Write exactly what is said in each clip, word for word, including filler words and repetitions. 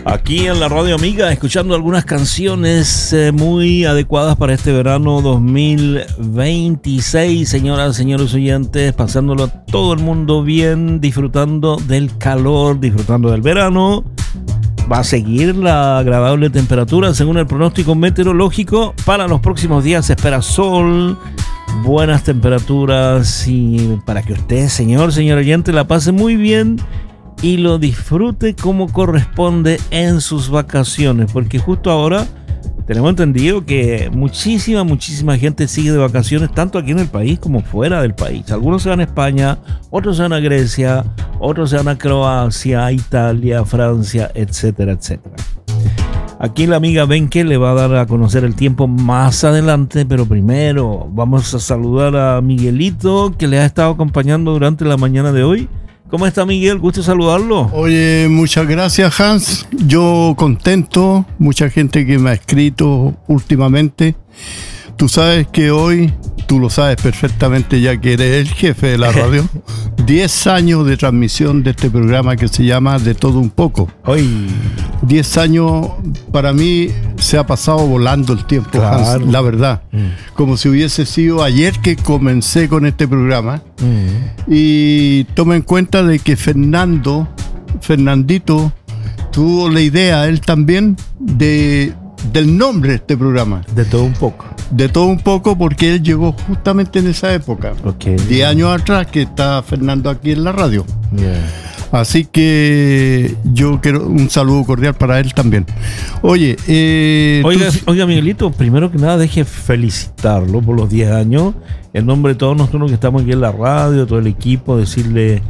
Aquí en la Radio Amiga, escuchando algunas canciones eh, muy adecuadas para este verano dos mil veintiséis. Señoras, señores oyentes, pasándolo a todo el mundo bien, disfrutando del calor, disfrutando del verano. Va a seguir la agradable temperatura según el pronóstico meteorológico. Para los próximos días se espera sol, buenas temperaturas, y para que usted, señor, señor oyente, la pase muy bien y lo disfrute como corresponde en sus vacaciones, porque justo ahora tenemos entendido que muchísima, muchísima gente sigue de vacaciones, tanto aquí en el país como fuera del país. Algunos se van a España, otros se van a Grecia, otros se van a Croacia, a Italia, Francia, etcétera, etcétera. Aquí la amiga Benke le va a dar a conocer el tiempo más adelante, pero primero vamos a saludar a Miguelito, que le ha estado acompañando durante la mañana de hoy. ¿Cómo está, Miguel? Gusto saludarlo. Oye, muchas gracias, Hans. Yo contento, mucha gente que me ha escrito últimamente. Tú sabes que hoy, tú lo sabes perfectamente ya que eres el jefe de la radio, diez años de transmisión de este programa que se llama De Todo Un Poco. Hoy. diez años, para mí se ha pasado volando el tiempo, claro. Hans, la verdad. Mm. Como si hubiese sido ayer que comencé con este programa. Mm. Y toma en cuenta de que Fernando, Fernandito, tuvo la idea, él también, de... del nombre de este programa. De Todo Un Poco. De Todo Un Poco, porque él llegó justamente en esa época. Okay. Diez años atrás que está Fernando aquí en la radio. Yeah. Así que yo quiero un saludo cordial para él también. Oye, eh, oiga, tú... oiga, Miguelito, primero que nada deje felicitarlo por los diez años. En nombre de todos nosotros que estamos aquí en la radio, todo el equipo, decirle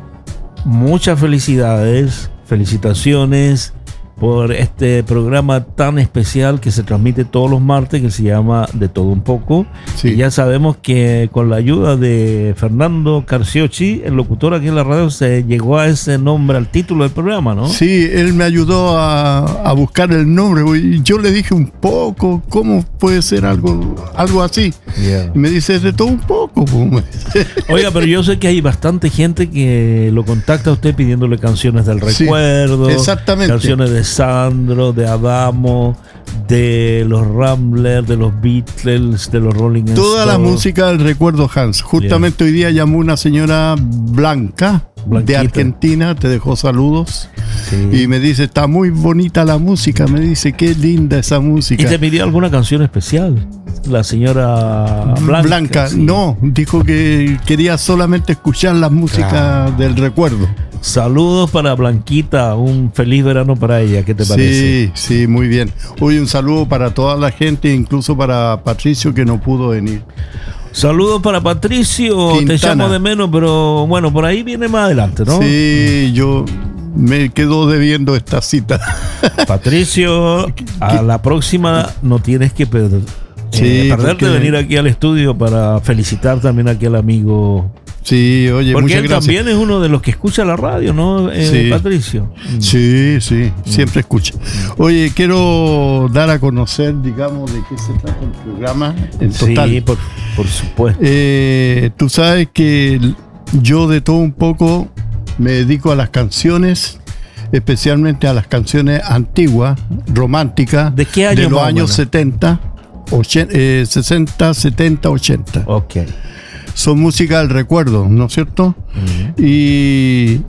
muchas felicidades, felicitaciones por este programa tan especial que se transmite todos los martes, que se llama De Todo Un Poco. Sí. Y ya sabemos que con la ayuda de Fernando Carciocci, el locutor aquí en la radio, se llegó a ese nombre, al título del programa, ¿no? Sí, él me ayudó a, a buscar el nombre. Y yo le dije un poco, ¿cómo puede ser algo, algo así? Yeah. Y me dice, De Todo Un Poco. Oiga, pero yo sé que hay bastante gente que lo contacta a usted pidiéndole canciones del recuerdo. Sí, exactamente. Canciones de Sandro, de Adamo, de los Ramblers, de los Beatles, de los Rolling Stones. Toda la música del recuerdo, Hans. Justamente yeah. hoy día llamó una señora Blanca, Blanquita, de Argentina, te dejó saludos. Sí. Y me dice, está muy bonita la música. Me dice, qué linda esa música. ¿Y te pidió alguna canción especial? La señora Blanca. Blanca, sí. No, dijo que quería solamente escuchar la música claro. del recuerdo. Saludos para Blanquita, un feliz verano para ella, ¿qué te parece? Sí, sí, muy bien. Hoy un saludo para toda la gente, incluso para Patricio que no pudo venir. Saludos para Patricio, Quintana. Te llamo de menos, pero bueno, por ahí viene más adelante, ¿no? Sí, yo me quedo debiendo esta cita. Patricio, a la próxima no tienes que perder. Sí, eh, perderte de venir aquí al estudio para felicitar también aquí al amigo. Sí, oye, porque muchas él gracias. También es uno de los que escucha la radio, ¿no, eh, sí. Patricio? Sí, sí, siempre escucha. Oye, quiero dar a conocer, digamos, de qué se trata el programa en total. Sí, por, por supuesto. Eh, tú sabes que yo De Todo Un Poco me dedico a las canciones, especialmente a las canciones antiguas, románticas, ¿de qué año? De los años setenta, ochenta, eh, sesenta, setenta, ochenta. Ok. Son música del recuerdo, ¿no es cierto? Uh-huh. Y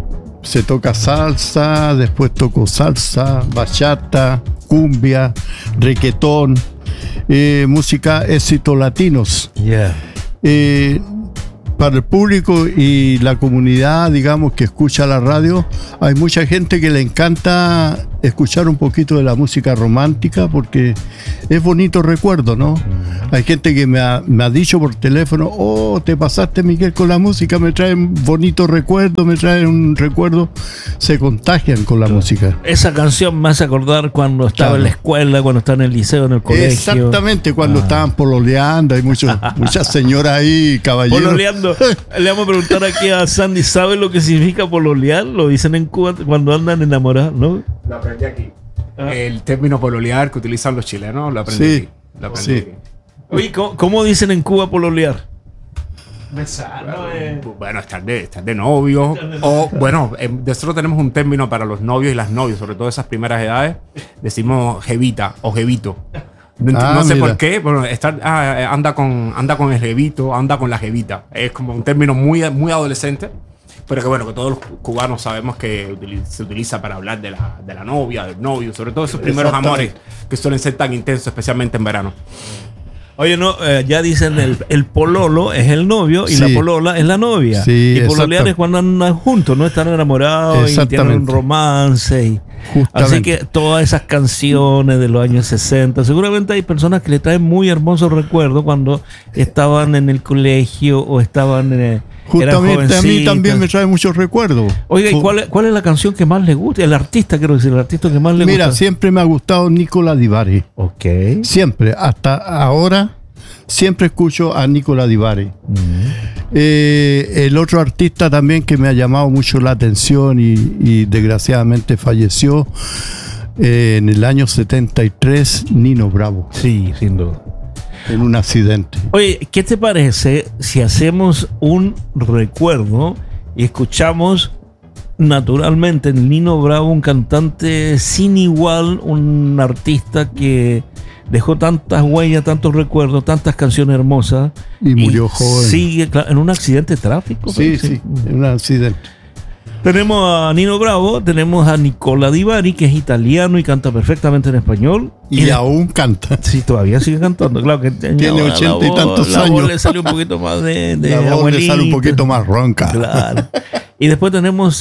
se toca salsa, después toco salsa, bachata, cumbia, requetón, eh, música éxitos latinos. Yeah. Eh, para el público y la comunidad, digamos, que escucha la radio, hay mucha gente que le encanta escuchar un poquito de la música romántica porque es bonito recuerdo, ¿no? Uh-huh. Hay gente que me ha, me ha dicho por teléfono, oh, te pasaste, Miguel, con la música, me traen bonitos recuerdos, me traen un recuerdo, se contagian con la claro. música. Esa canción me hace acordar cuando estaba claro. en la escuela, cuando estaba en el liceo, en el colegio. Exactamente, cuando ah. estaban pololeando, hay muchos, muchas señoras ahí, caballeros. Pololeando. Le vamos a preguntar aquí a Sandy, ¿sabe lo que significa pololear? Lo dicen en Cuba cuando andan enamorados, ¿no? Lo aprendí aquí. Ah. El término pololear que utilizan los chilenos, lo aprendí sí, aquí. Lo aprendí sí. aquí. Oye, ¿cómo, ¿cómo dicen en Cuba pololear? Besarnos es... Bueno, estar de, estar de novio. O, bueno, eh, nosotros tenemos un término para los novios y las novias, sobre todo esas primeras edades. Decimos jevita o jevito. No, Ah, no sé mira. por qué, pero estar, ah, anda, con, anda con el jevito, anda con la jevita. Es como un término muy, muy adolescente. Pero que bueno, que todos los cubanos sabemos que utiliza, se utiliza para hablar de la, de la novia, del novio, sobre todo esos primeros amores que suelen ser tan intensos, especialmente en verano. Oye, no, eh, ya dicen el, el pololo es el novio y Sí. la polola es la novia. Sí, y pololear exacto. es cuando andan juntos, ¿no? Están enamorados y tienen un Exactamente. romance. Y... Justamente. Así que todas esas canciones de los años sesenta, seguramente hay personas que le traen muy hermosos recuerdos cuando estaban en el colegio o estaban... Eh, Justamente eran a mí también me jovencitas. trae muchos recuerdos. Oiga, ¿y Fu- cuál es, cuál es la canción que más le gusta? El artista, quiero decir, el artista que más le Mira, gusta. siempre me ha gustado Nicola Di Bari. Ok. Siempre, hasta ahora, siempre escucho a Nicola Di Bari. Mm. Eh, el otro artista también que me ha llamado mucho la atención y, y desgraciadamente falleció eh, en el año setenta y tres, Nino Bravo, Sí, sin duda. en un accidente. Oye, ¿qué te parece si hacemos un recuerdo y escuchamos naturalmente en Nino Bravo, un cantante sin igual, un artista que dejó tantas huellas, tantos recuerdos, tantas canciones hermosas Y murió joven. Sigue cla- en un accidente de tráfico. Sí, sí, en un accidente. Tenemos a Nino Bravo, tenemos a Nicola Di Bari, que es italiano y canta perfectamente en español. Y de- aún canta. Sí, todavía sigue cantando. Claro que Tiene ahora ochenta y la voz- tantos la voz años. le sale un poquito más de, de La voz le sale un abuelita. poquito más ronca. Claro. Y después tenemos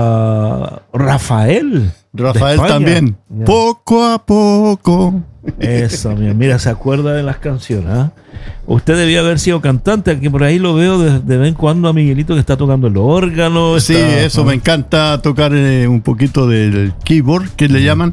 a Rafael. de Rafael España. también. Ya. Poco a poco. Eso, mira, mira, se acuerda de las canciones. ¿Ah? Usted debía haber sido cantante, aquí por ahí lo veo de, de vez en cuando a Miguelito que está tocando el órgano. Sí, está- eso, ¿ah? me encanta tocar eh, un poquito del keyboard, que le llaman,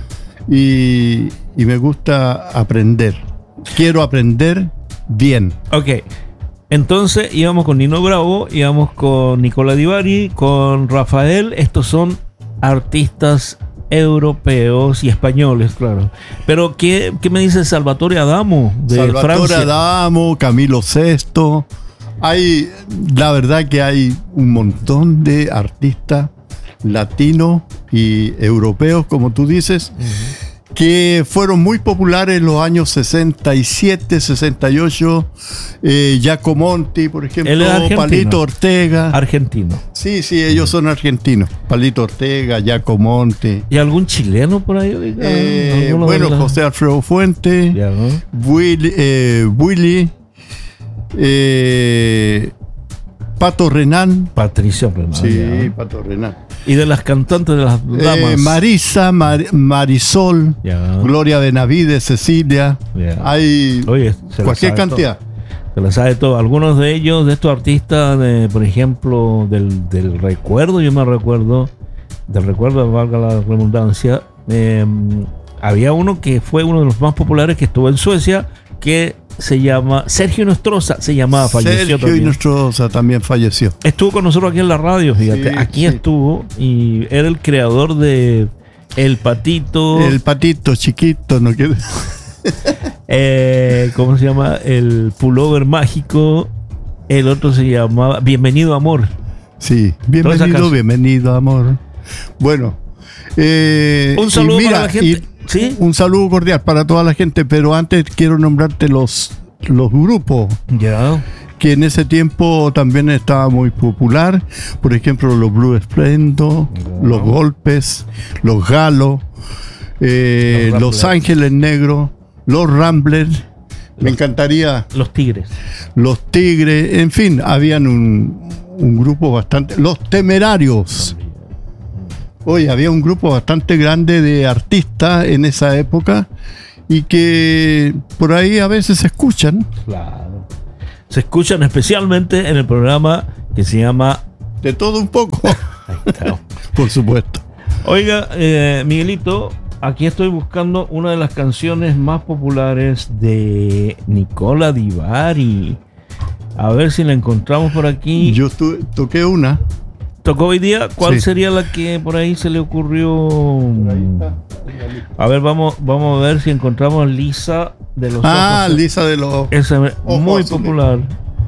y, y me gusta aprender. Quiero aprender bien. Ok. Entonces íbamos con Nino Bravo, íbamos con Nicola Di Bari, con Rafael. Estos son artistas europeos y españoles, claro. Pero ¿qué, qué me dice Salvatore Adamo de Salvatore Francia? Adamo, Camilo Sesto. Hay, la verdad que hay un montón de artistas latinos y europeos, como tú dices, que fueron muy populares en los años sesenta y siete, sesenta y ocho. Eh, Giacomonti, por ejemplo, Él es argentino. Palito Ortega. Argentino. Sí, sí, ellos son argentinos. Palito Ortega, Giacomonti. ¿Y algún chileno por ahí? Oiga? Eh, ¿Alguno bueno, de la- José Alfredo Fuente, Ya, ¿no? Willy, eh, Willy eh, Pato Renán. Patricia Renal, Sí, ya. Pato Renán. Y de las cantantes de las damas. Eh, Marisa, Mar- Marisol, Ya. Gloria Benavides, Cecilia. Ya. Hay Oye, se la cualquier sabe cantidad. todo. Se la sabe todo. Algunos de ellos, de estos artistas, de, por ejemplo, del, del recuerdo, yo me recuerdo, del recuerdo, valga la redundancia, eh, había uno que fue uno de los más populares que estuvo en Suecia, que se llama Sergio Nostroza, se llamaba, falleció Sergio también. Inostroza también falleció. Estuvo con nosotros aquí en la radio, fíjate, Sí, aquí sí. estuvo y era el creador de El Patito, El patito chiquito, ¿no quiere? eh, ¿cómo se llama? El Pullover Mágico, el otro se llamaba Bienvenido Amor. Sí, Toda esa bienvenido, canción. bienvenido, amor. Bueno, eh, Un y saludo mira, para la gente. y ¿Sí? un saludo cordial para toda la gente, pero antes quiero nombrarte los, los grupos Ya. que en ese tiempo también estaba muy popular. Por ejemplo, los Blue Esplendo, los Golpes, los Galos, eh, Los los, Ramblers. Ángeles Negros, los Ramblers. Me encantaría Los Tigres. los Tigres, en fin, habían un, un grupo bastante. Los Temerarios. Oye, había un grupo bastante grande de artistas en esa época y que por ahí a veces se escuchan. Claro. Se escuchan especialmente en el programa que se llama. De todo un poco, Ahí está. por supuesto. Oiga, eh, Miguelito, aquí estoy buscando una de las canciones más populares de Nicola Di Bari. A ver si la encontramos por aquí. Yo estu- toqué una. ¿Tocó hoy día? ¿Cuál Sí. sería la que por ahí se le ocurrió? A ver, vamos, vamos a ver si encontramos Lisa de los Ah, ojos. Lisa de los. Esa es Ojos muy azules. popular.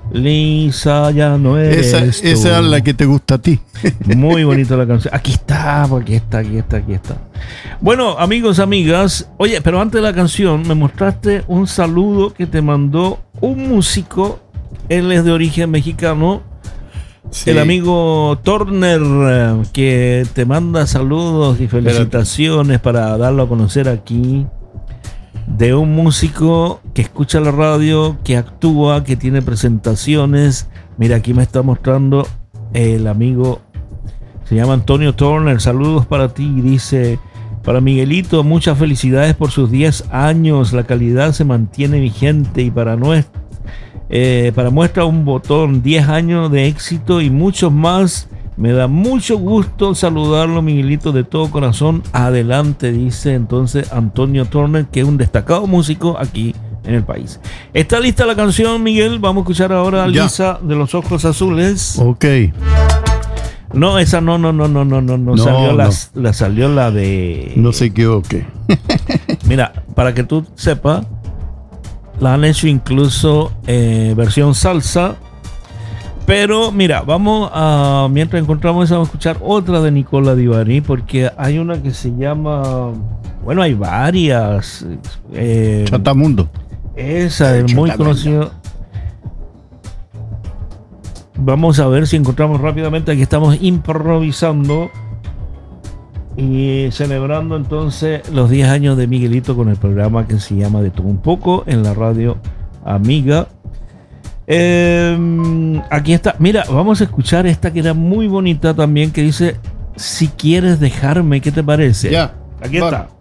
Lisa, ya no eres Esa, tú. esa es la que te gusta a ti. Muy bonita la canción. Aquí está, aquí está, aquí está, aquí está. Bueno, amigos, amigas. Oye, pero antes de la canción me mostraste un saludo que te mandó un músico. Él es de origen mexicano. Sí. El amigo Turner, eh, que te manda saludos y felicitaciones para darlo a conocer aquí. De un músico que escucha la radio, que actúa, que tiene presentaciones. Mira, aquí me está mostrando el amigo, se llama Antonio Turner. Saludos para ti. Dice: para Miguelito, muchas felicidades por sus diez años. La calidad se mantiene vigente y para nuestra, eh, para muestra un botón, diez años de éxito y muchos más. Me da mucho gusto saludarlo, Miguelito, de todo corazón. Adelante, dice entonces Antonio Turner, que es un destacado músico aquí en el país. ¿Está lista la canción, Miguel? Vamos a escuchar ahora a Ya. Lisa de los Ojos Azules. Ok. No, esa no, no, no, no, no, no, no. No, Salió, no. La, la salió la de... No se equivoque. Mira, para que tú sepas, la han hecho incluso eh, versión salsa. Pero mira, vamos a, mientras encontramos esa, vamos a escuchar otra de Nicola Di Bari, porque hay una que se llama, bueno, hay varias. Eh, Chatamundo. esa es muy Chatamundo. conocida. Vamos a ver si encontramos rápidamente. Aquí estamos improvisando y celebrando entonces los diez años de Miguelito con el programa que se llama De Todo Un Poco en la radio Amiga. Eh, aquí está. Mira, vamos a escuchar esta que era muy bonita también, que dice: si quieres dejarme, ¿qué te parece? Ya. Aquí vale. está.